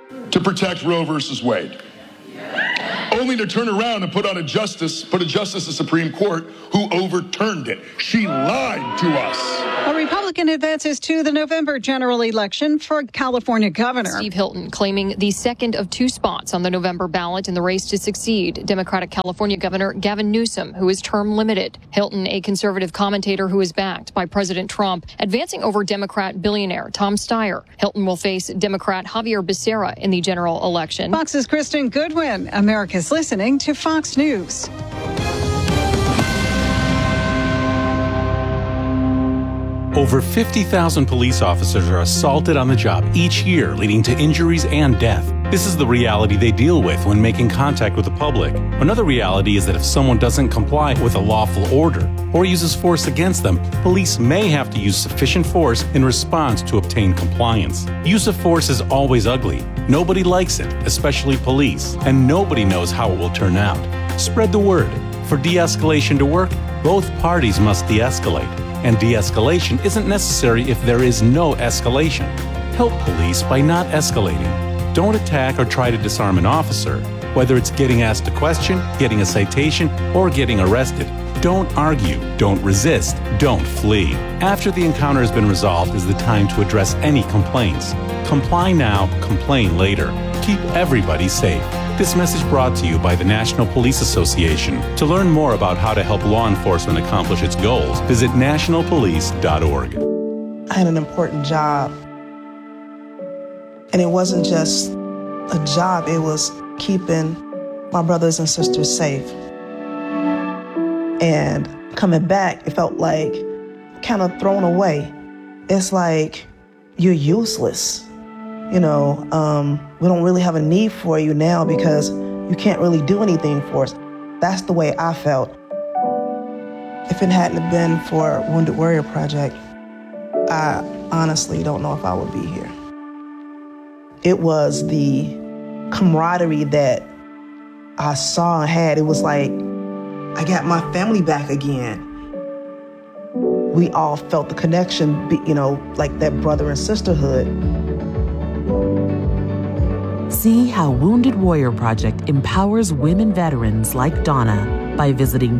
to protect Roe versus Wade, only to turn around and put a justice of the Supreme Court who overturned it. She lied to us. A Republican advances to the November general election for California governor. Steve Hilton claiming the second of two spots on the November ballot in the race to succeed Democratic California Governor Gavin Newsom, who is term limited. Hilton, a conservative commentator who is backed by President Trump, advancing over Democrat billionaire Tom Steyer. Hilton will face Democrat Javier Becerra in the general election. Fox's Kristen Goodwin. America's listening to Fox News. Over 50,000 police officers are assaulted on the job each year, leading to injuries and death. This is the reality they deal with when making contact with the public. Another reality is that if someone doesn't comply with a lawful order or uses force against them, police may have to use sufficient force in response to obtain compliance. Use of force is always ugly. Nobody likes it, especially police, and nobody knows how it will turn out. Spread the word. For de-escalation to work, both parties must de-escalate. And de-escalation isn't necessary if there is no escalation. Help police by not escalating. Don't attack or try to disarm an officer. Whether it's getting asked a question, getting a citation, or getting arrested, don't argue, don't resist, don't flee. After the encounter has been resolved is the time to address any complaints. Comply now, complain later. Keep everybody safe. This message brought to you by the National Police Association. To learn more about how to help law enforcement accomplish its goals, visit nationalpolice.org. I had an important job. And it wasn't just a job, it was keeping my brothers and sisters safe. And coming back, it felt like kind of thrown away. It's like you're useless. You know, we don't really have a need for you now because you can't really do anything for us. That's the way I felt. If it hadn't been for Wounded Warrior Project, I honestly don't know if I would be here. It was the camaraderie that I saw and had. It was like, I got my family back again. We all felt the connection, you know, like that brother and sisterhood. See how Wounded Warrior Project empowers women veterans like Donna by visiting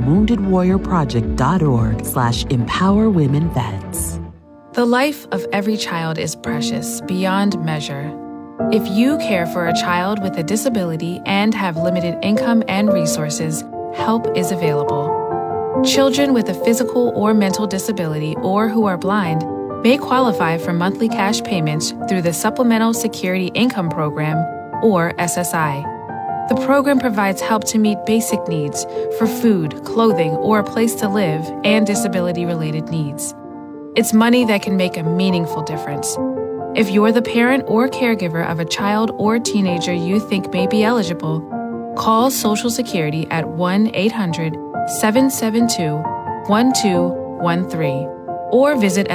woundedwarriorproject.org/empowerwomenvets. The life of every child is precious beyond measure. If you care for a child with a disability and have limited income and resources, help is available. Children with a physical or mental disability or who are blind may qualify for monthly cash payments through the Supplemental Security Income Program, or SSI. The program provides help to meet basic needs for food, clothing, or a place to live, and disability-related needs. It's money that can make a meaningful difference. If you're the parent or caregiver of a child or teenager you think may be eligible, call Social Security at 1-800-772-1213 or visit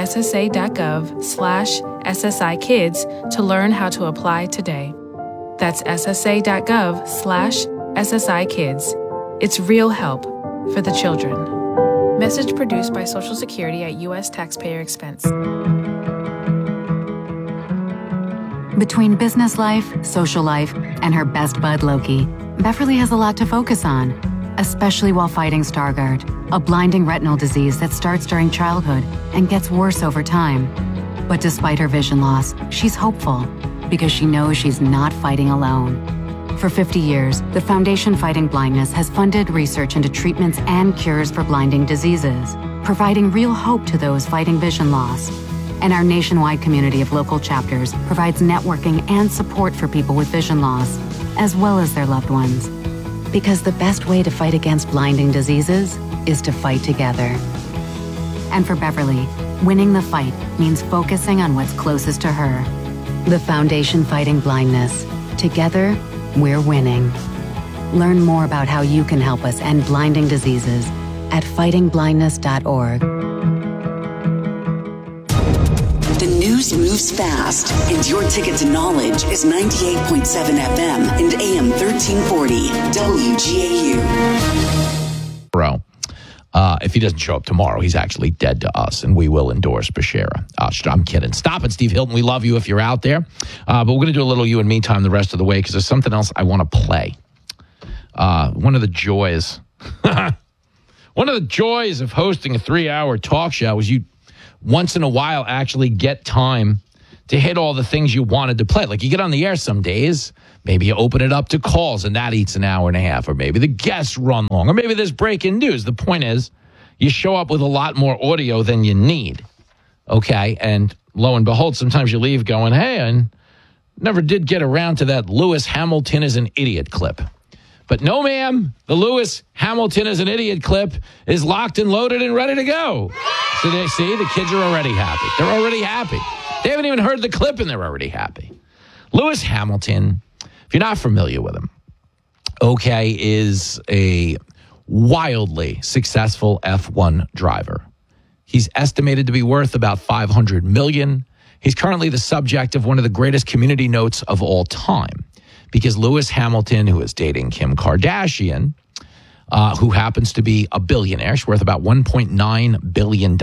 ssa.gov/SSIkids to learn how to apply today. That's ssa.gov/SSIkids. It's real help for the children. Message produced by Social Security at U.S. taxpayer expense. Between business life, social life, and her best bud Loki, Beverly has a lot to focus on, especially while fighting Stargardt, a blinding retinal disease that starts during childhood and gets worse over time. But despite her vision loss, she's hopeful because she knows she's not fighting alone. For 50 years, the Foundation Fighting Blindness has funded research into treatments and cures for blinding diseases, providing real hope to those fighting vision loss. And our nationwide community of local chapters provides networking and support for people with vision loss, as well as their loved ones. Because the best way to fight against blinding diseases is to fight together. And for Beverly, winning the fight means focusing on what's closest to her. The Foundation Fighting Blindness. Together, we're winning. Learn more about how you can help us end blinding diseases at fightingblindness.org. The news moves fast, and your ticket to knowledge is 98.7 FM and AM 1340 WGAU. Bro. If he doesn't show up tomorrow, he's actually dead to us, and we will endorse Bashara. I'm kidding. Stop it, Steve Hilton. We love you if you're out there. But we're going to do a little you and me time the rest of the way because there's something else I want to play. One of the joys of hosting a 3-hour talk show is you once in a while actually get time to hit all the things you wanted to play. Like you get on the air some days, maybe you open it up to calls and that eats an hour and a half, or maybe the guests run long, or maybe there's breaking news. The point is you show up with a lot more audio than you need. Okay. And lo and behold, sometimes you leave going, hey, I never did get around to that Lewis Hamilton is an idiot clip. But no, ma'am, the Lewis Hamilton is an idiot clip is locked and loaded and ready to go. So they see the kids are already happy. They're already happy. They haven't even heard the clip and they're already happy. Lewis Hamilton, if you're not familiar with him, okay, is a wildly successful F1 driver. He's estimated to be worth about $500 million. He's currently the subject of one of the greatest community notes of all time because Lewis Hamilton, who is dating Kim Kardashian, who happens to be a billionaire, she's worth about $1.9 billion.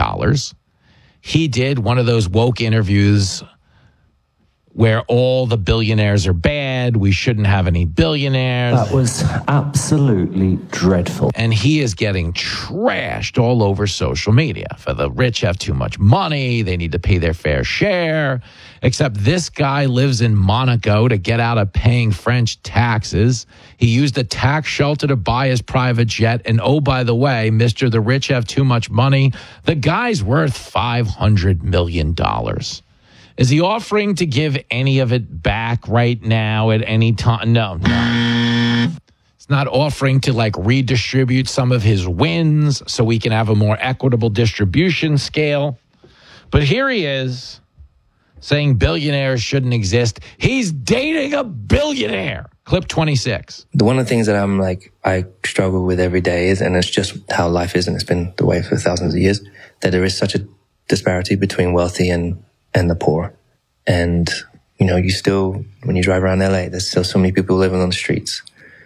He did one of those woke interviews where all the billionaires are bad. We shouldn't have any billionaires. That was absolutely dreadful. And he is getting trashed all over social media. For the rich have too much money. They need to pay their fair share. Except this guy lives in Monaco to get out of paying French taxes. He used a tax shelter to buy his private jet. And oh, by the way, Mr. The Rich Have Too Much Money, the guy's worth $500 million. Is he offering to give any of it back right now at any time? No. He's not offering to redistribute some of his wins so we can have a more equitable distribution scale. But here he is saying billionaires shouldn't exist. He's dating a billionaire. Clip 26. One of the things that I struggle with every day is, and it's just how life is, and it's been the way for thousands of years, that there is such a disparity between wealthy and the poor. And, you still, when you drive around LA, there's still so many people living on the streets.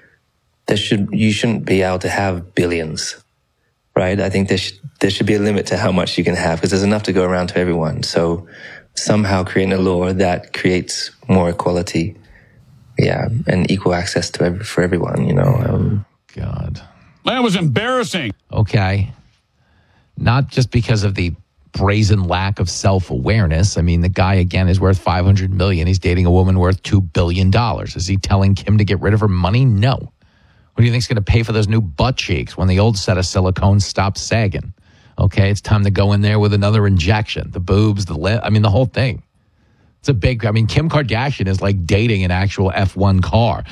You shouldn't be able to have billions, right? I think there should be a limit to how much you can have because there's enough to go around to everyone. So somehow creating a law that creates more equality, and equal access for everyone, God. That was embarrassing. Okay. Not just because of the brazen lack of self-awareness. I mean, the guy, again, is worth $500 million. He's dating a woman worth $2 billion. Is he telling Kim to get rid of her money? No. What do you think's going to pay for those new butt cheeks when the old set of silicone stops sagging? Okay, it's time to go in there with another injection. The boobs, the lip, the whole thing. It's a big, Kim Kardashian is like dating an actual F1 car.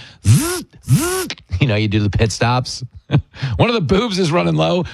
You do the pit stops. One of the boobs is running low.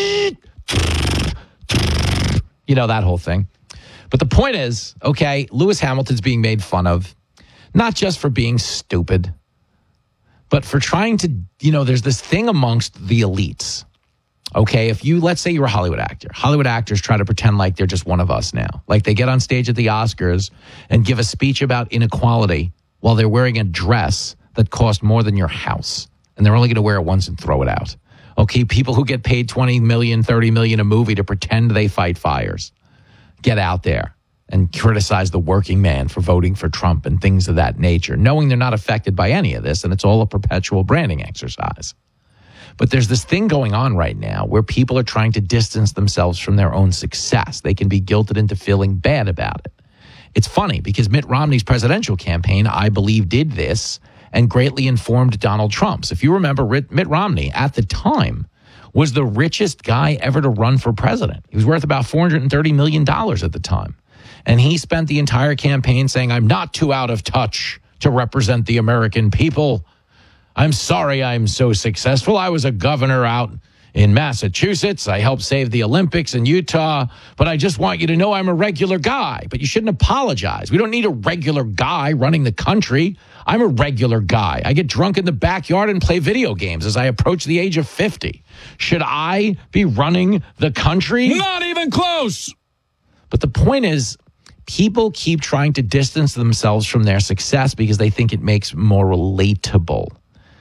That whole thing. But the point is, okay, Lewis Hamilton's being made fun of, not just for being stupid, but for trying to, there's this thing amongst the elites. Okay, let's say you're a Hollywood actor. Hollywood actors try to pretend like they're just one of us now. Like they get on stage at the Oscars and give a speech about inequality while they're wearing a dress that cost more than your house. And they're only going to wear it once and throw it out. Okay, people who get paid $20 million, $30 million a movie to pretend they fight fires. Get out there and criticize the working man for voting for Trump and things of that nature, knowing they're not affected by any of this, and it's all a perpetual branding exercise. But there's this thing going on right now where people are trying to distance themselves from their own success. They can be guilted into feeling bad about it. It's funny because Mitt Romney's presidential campaign, I believe, did this and greatly informed Donald Trump's. If you remember, Mitt Romney at the time was the richest guy ever to run for president. He was worth about $430 million at the time. And he spent the entire campaign saying, I'm not too out of touch to represent the American people. I'm sorry I'm so successful. I was a governor out in Massachusetts. I helped save the Olympics in Utah. But I just want you to know I'm a regular guy. But you shouldn't apologize. We don't need a regular guy running the country. I'm a regular guy. I get drunk in the backyard and play video games as I approach the age of 50. Should I be running the country? Not even close. But the point is, people keep trying to distance themselves from their success because they think it makes more relatable.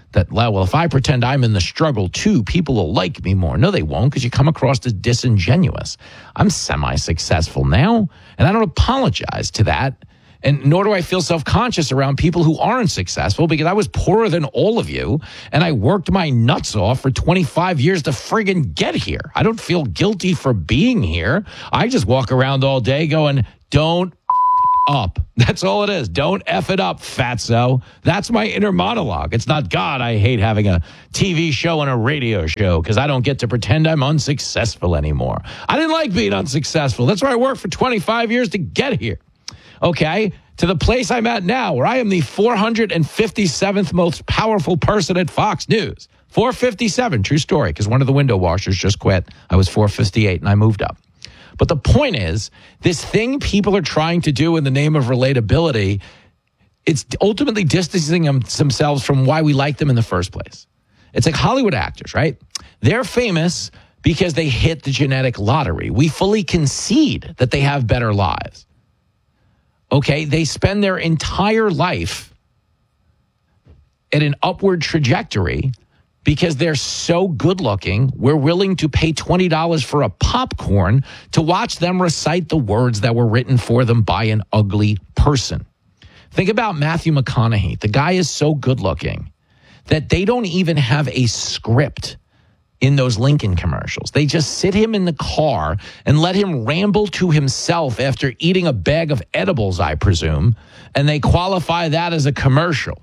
that, well, if I pretend I'm in the struggle too, people will like me more. No, they won't, because you come across as disingenuous. I'm semi-successful now, and I don't apologize to that. And nor do I feel self-conscious around people who aren't successful, because I was poorer than all of you, and I worked my nuts off for 25 years to friggin' get here. I don't feel guilty for being here. I just walk around all day going, don't up. That's all it is. Don't F it up, fatso. That's my inner monologue. It's not, God, I hate having a TV show and a radio show because I don't get to pretend I'm unsuccessful anymore. I didn't like being unsuccessful. That's why I worked for 25 years to get here. Okay? To the place I'm at now, where I am the 457th most powerful person at Fox News. 457, true story, because one of the window washers just quit. I was 458 and I moved up. But the point is, this thing people are trying to do in the name of relatability, it's ultimately distancing themselves from why we like them in the first place. It's like Hollywood actors, right? They're famous because they hit the genetic lottery. We fully concede that they have better lives. Okay, they spend their entire life at an upward trajectory because they're so good looking, we're willing to pay $20 for a popcorn to watch them recite the words that were written for them by an ugly person. Think about Matthew McConaughey. The guy is so good looking that they don't even have a script in those Lincoln commercials. They just sit him in the car and let him ramble to himself after eating a bag of edibles, I presume, and they qualify that as a commercial.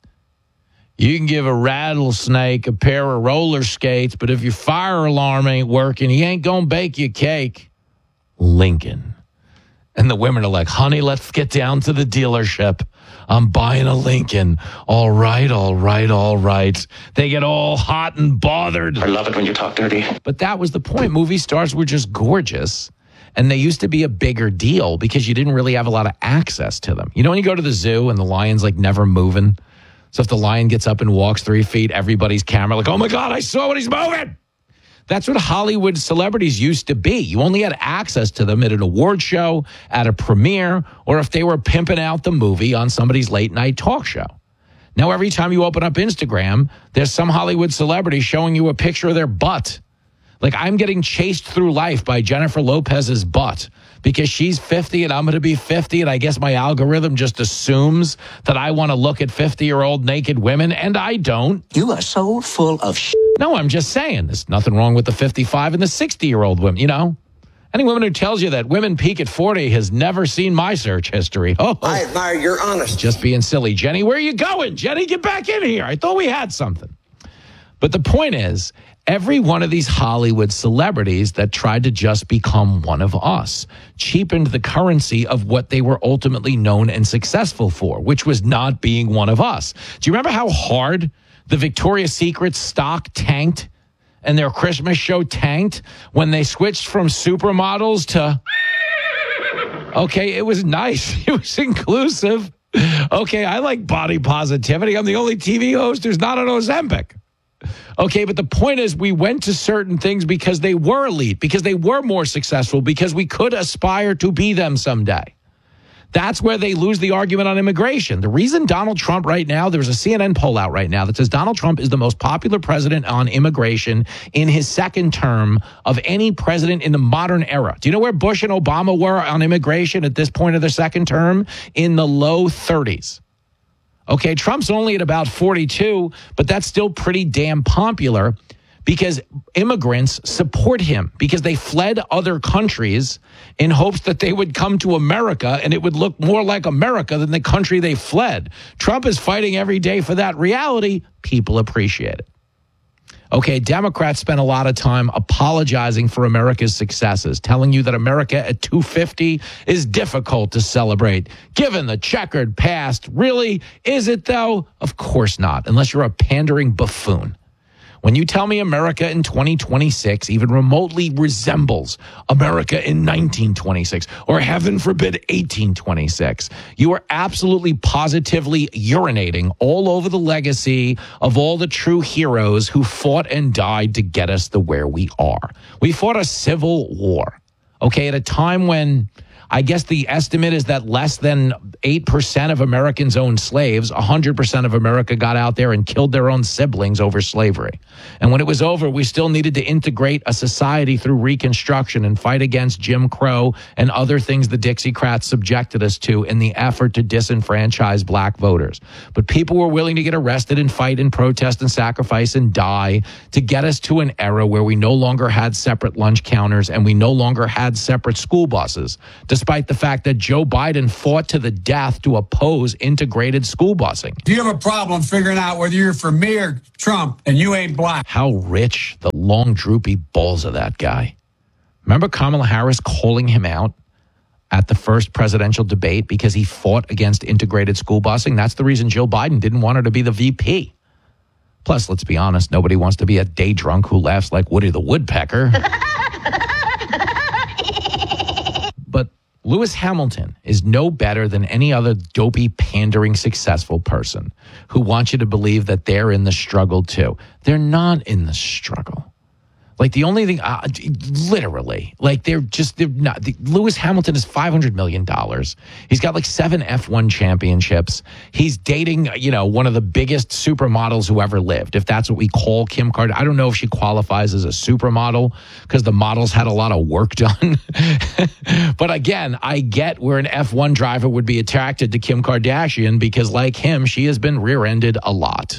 You can give a rattlesnake a pair of roller skates, but if your fire alarm ain't working, he ain't gonna bake you cake. Lincoln. And the women are like, honey, let's get down to the dealership. I'm buying a Lincoln. All right, all right, all right. They get all hot and bothered. I love it when you talk dirty. But that was the point. Movie stars were just gorgeous. And they used to be a bigger deal because you didn't really have a lot of access to them. You know when you go to the zoo and the lion's like never moving? So if the lion gets up and walks 3 feet, everybody's camera like, oh my God, I saw what he's moving. That's what Hollywood celebrities used to be. You only had access to them at an award show, at a premiere, or if they were pimping out the movie on somebody's late night talk show. Now, every time you open up Instagram, there's some Hollywood celebrity showing you a picture of their butt. Like, I'm getting chased through life by Jennifer Lopez's butt because she's 50 and I'm going to be 50. And I guess my algorithm just assumes that I want to look at 50-year-old naked women, and I don't. You are so full of shit. No, I'm just saying there's nothing wrong with the 55 and the 60-year-old women, you know? Any woman who tells you that women peak at 40 has never seen my search history. Oh, I admire your honesty. Just being silly. Jenny, where are you going? Jenny, get back in here. I thought we had something. But the point is, every one of these Hollywood celebrities that tried to just become one of us cheapened the currency of what they were ultimately known and successful for, which was not being one of us. Do you remember how hard the Victoria's Secret stock tanked and their Christmas show tanked when they switched from supermodels to, okay, it was nice. It was inclusive. Okay, I like body positivity. I'm the only TV host who's not on Ozempic. Okay, but the point is we went to certain things because they were elite, because they were more successful, because we could aspire to be them someday. That's where they lose the argument on immigration. The reason Donald Trump right now, there's a CNN poll out right now that says Donald Trump is the most popular president on immigration in his second term of any president in the modern era. Do you know where Bush and Obama were on immigration at this point of their second term? In the low 30s. Okay, Trump's only at about 42, but that's still pretty damn popular because immigrants support him because they fled other countries in hopes that they would come to America and it would look more like America than the country they fled. Trump is fighting every day for that reality. People appreciate it. Okay, Democrats spent a lot of time apologizing for America's successes, telling you that America at 250 is difficult to celebrate, given the checkered past. Really? Is it, though? Of course not, unless you're a pandering buffoon. When you tell me America in 2026 even remotely resembles America in 1926, or heaven forbid 1826, you are absolutely positively urinating all over the legacy of all the true heroes who fought and died to get us to where we are. We fought a civil war, okay, at a time when I guess the estimate is that less than 8% of Americans owned slaves. 100% of America got out there and killed their own siblings over slavery. And when it was over, we still needed to integrate a society through Reconstruction and fight against Jim Crow and other things the Dixiecrats subjected us to in the effort to disenfranchise black voters. But people were willing to get arrested and fight and protest and sacrifice and die to get us to an era where we no longer had separate lunch counters and we no longer had separate school buses, despite the fact that Joe Biden fought to the death to oppose integrated school busing. Do you have a problem figuring out whether you're for me or Trump and you ain't black? How rich the long, droopy balls of that guy. Remember Kamala Harris calling him out at the first presidential debate because he fought against integrated school busing? That's the reason Joe Biden didn't want her to be the VP. Plus, let's be honest, nobody wants to be a day drunk who laughs like Woody the Woodpecker. But Lewis Hamilton is no better than any other dopey, pandering, successful person who wants you to believe that they're in the struggle too. They're not in the struggle. Like the only thing, literally, like they're not. Lewis Hamilton is $500 million. He's got like 7 F1 championships. He's dating, one of the biggest supermodels who ever lived, if that's what we call Kim Kardashian. I don't know if she qualifies as a supermodel because the models had a lot of work done. But again, I get where an F1 driver would be attracted to Kim Kardashian because like him, she has been rear-ended a lot.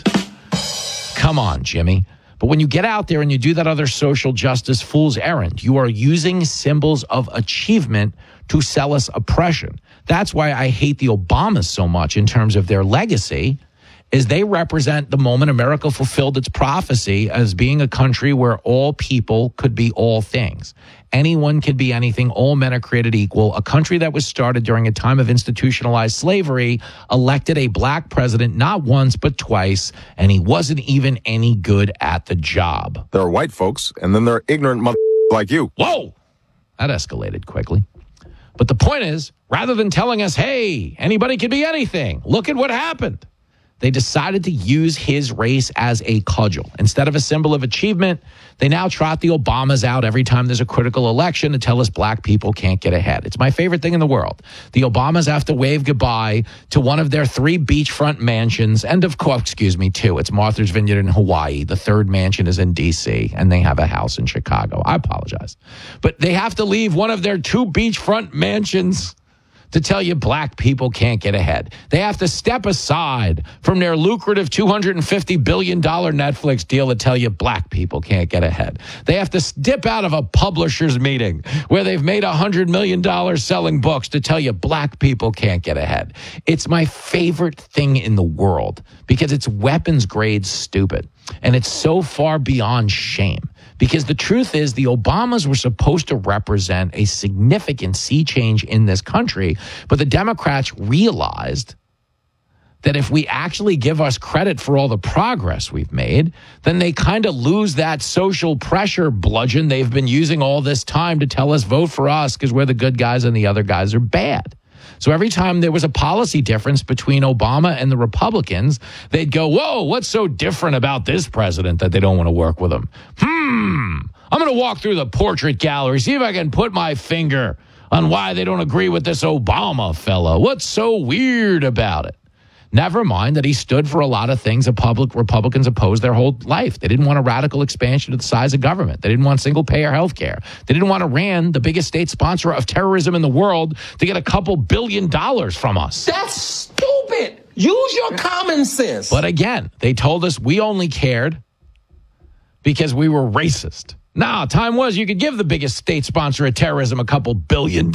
Come on, Jimmy. But when you get out there and you do that other social justice fool's errand, you are using symbols of achievement to sell us oppression. That's why I hate the Obamas so much in terms of their legacy, is they represent the moment America fulfilled its prophecy as being a country where all people could be all things. Anyone could be anything. All men are created equal. A country that was started during a time of institutionalized slavery elected a black president not once but twice, and he wasn't even any good at the job. There are white folks, and then there are ignorant like you. Whoa! That escalated quickly. But the point is, rather than telling us, hey, anybody can be anything, look at what happened. They decided to use his race as a cudgel. Instead of a symbol of achievement, they now trot the Obamas out every time there's a critical election to tell us black people can't get ahead. It's my favorite thing in the world. The Obamas have to wave goodbye to one of their 3 beachfront mansions. And of course, 2. It's Martha's Vineyard in Hawaii. The 3rd mansion is in D.C. and they have a house in Chicago. I apologize. But they have to leave one of their 2 beachfront mansions to tell you black people can't get ahead. They have to step aside from their lucrative $250 billion Netflix deal to tell you black people can't get ahead. They have to dip out of a publisher's meeting where they've made $100 million selling books to tell you black people can't get ahead. It's my favorite thing in the world because it's weapons grade stupid. And it's so far beyond shame. Because the truth is the Obamas were supposed to represent a significant sea change in this country, but the Democrats realized that if we actually give us credit for all the progress we've made, then they kind of lose that social pressure bludgeon they've been using all this time to tell us vote for us because we're the good guys and the other guys are bad. So every time there was a policy difference between Obama and the Republicans, they'd go, whoa, what's so different about this president that they don't want to work with him? I'm going to walk through the portrait gallery, see if I can put my finger on why they don't agree with this Obama fella. What's so weird about it? Never mind that he stood for a lot of things that Republicans opposed their whole life. They didn't want a radical expansion of the size of government. They didn't want single-payer health care. They didn't want Iran, the biggest state sponsor of terrorism in the world, to get a couple $2 billion from us. That's stupid. Use your common sense. But again, they told us we only cared because we were racist. Now, time was you could give the biggest state sponsor of terrorism a couple $1 billion.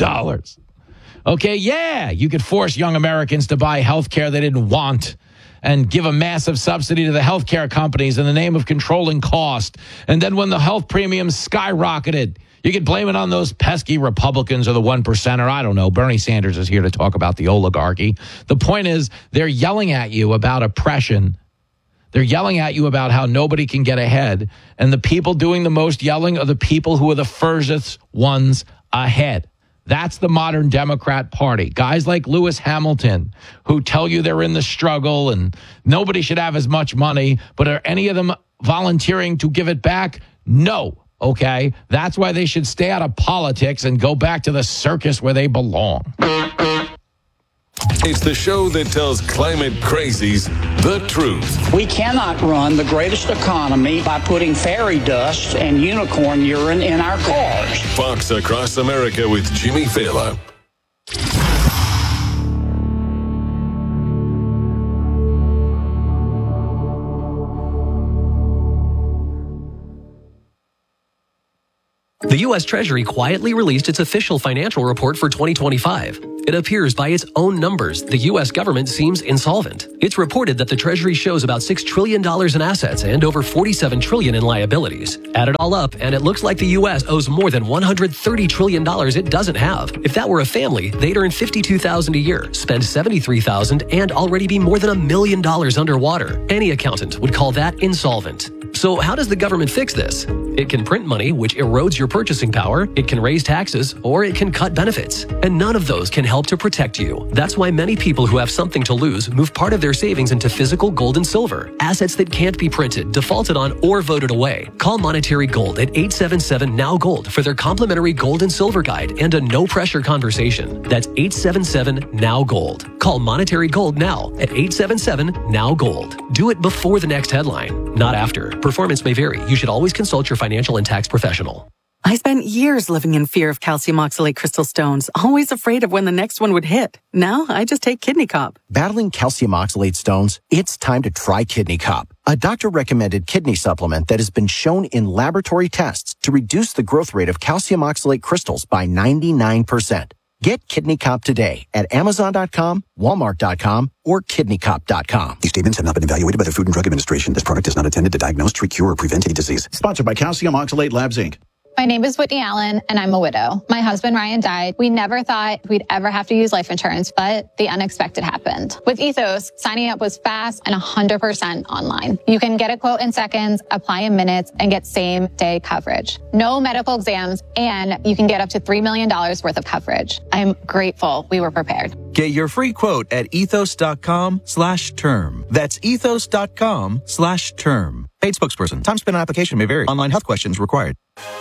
Okay, yeah, you could force young Americans to buy health care they didn't want and give a massive subsidy to the health care companies in the name of controlling cost. And then when the health premiums skyrocketed, you could blame it on those pesky Republicans or the 1%, or I don't know. Bernie Sanders is here to talk about the oligarchy. The point is, they're yelling at you about oppression. They're yelling at you about how nobody can get ahead. And the people doing the most yelling are the people who are the furthest ones ahead. That's the modern Democrat Party. Guys like Lewis Hamilton who tell you they're in the struggle and nobody should have as much money, but are any of them volunteering to give it back? No. okay? That's why they should stay out of politics and go back to the circus where they belong. It's the show that tells climate crazies the truth. We cannot run the greatest economy by putting fairy dust and unicorn urine in our cars. Fox Across America with Jimmy Fallon. The U.S. Treasury quietly released its official financial report for 2025. It appears by its own numbers, the U.S. government seems insolvent. It's reported that the Treasury shows about $6 trillion in assets and over $47 trillion in liabilities. Add it all up, and it looks like the U.S. owes more than $130 trillion it doesn't have. If that were a family, they'd earn $52,000 a year, spend $73,000, and already be more than $1 million underwater. Any accountant would call that insolvent. So how does the government fix this? It can print money, which erodes your purchasing power, it can raise taxes, or it can cut benefits. And none of those can help to protect you. That's why many people who have something to lose move part of their savings into physical gold and silver, assets that can't be printed, defaulted on, or voted away. Call Monetary Gold at 877-NOW-GOLD for their complimentary gold and silver guide and a no-pressure conversation. That's 877-NOW-GOLD. Call Monetary Gold now at 877-NOW-GOLD. Do it before the next headline, not after. Performance may vary. You should always consult your financial and tax professional. I spent years living in fear of calcium oxalate crystal stones, always afraid of when the next one would hit. Now, I just take Kidney Cop. Battling calcium oxalate stones? It's time to try Kidney Cop, a doctor-recommended kidney supplement that has been shown in laboratory tests to reduce the growth rate of calcium oxalate crystals by 99%. Get Kidney Cop today at Amazon.com, Walmart.com, or KidneyCop.com. These statements have not been evaluated by the Food and Drug Administration. This product is not intended to diagnose, treat, cure, or prevent any disease. Sponsored by Calcium Oxalate Labs, Inc. My name is Whitney Allen, and I'm a widow. My husband, Ryan, died. We never thought we'd ever have to use life insurance, but the unexpected happened. With Ethos, signing up was fast and 100% online. You can get a quote in seconds, apply in minutes, and get same-day coverage. No medical exams, and you can get up to $3 million worth of coverage. I'm grateful we were prepared. Get your free quote at ethos.com/term. That's ethos.com/term. Paid spokesperson. Time spent on application may vary. Online health questions required.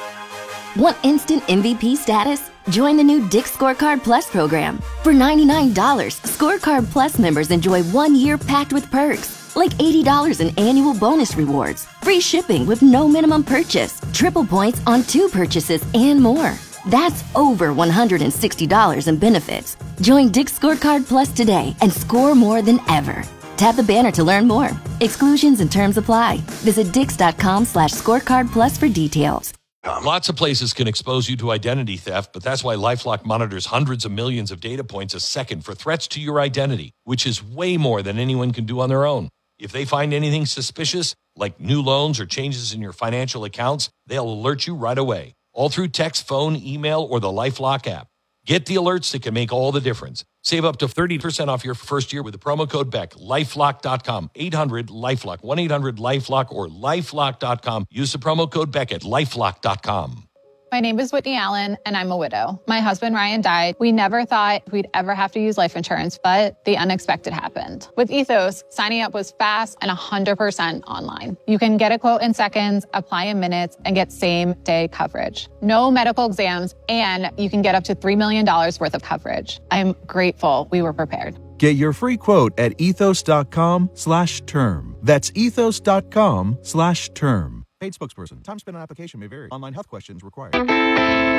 Want instant MVP status? Join the new Dick's Scorecard Plus program. For $99, Scorecard Plus members enjoy 1 year packed with perks, like $80 in annual bonus rewards, free shipping with no minimum purchase, triple points on 2 purchases, and more. That's over $160 in benefits. Join Dick's Scorecard Plus today and score more than ever. Tap the banner to learn more. Exclusions and terms apply. Visit Dix.com/scorecard plus for details. Lots of places can expose you to identity theft, but that's why LifeLock monitors hundreds of millions of data points a second for threats to your identity, which is way more than anyone can do on their own. If they find anything suspicious, like new loans or changes in your financial accounts, they'll alert you right away, all through text, phone, email, or the LifeLock app. Get the alerts that can make all the difference. Save up to 30% off your first year with the promo code BECK. LifeLock.com. 800-LifeLock. 1-800-LifeLock or LifeLock.com. Use the promo code BECK at LifeLock.com. My name is Whitney Allen, and I'm a widow. My husband, Ryan, died. We never thought we'd ever have to use life insurance, but the unexpected happened. With Ethos, signing up was fast and 100% online. You can get a quote in seconds, apply in minutes, and get same-day coverage. No medical exams, and you can get up to $3 million worth of coverage. I'm grateful we were prepared. Get your free quote at ethos.com/term. That's ethos.com/term. Paid spokesperson. Time spent on application may vary. Online health questions required.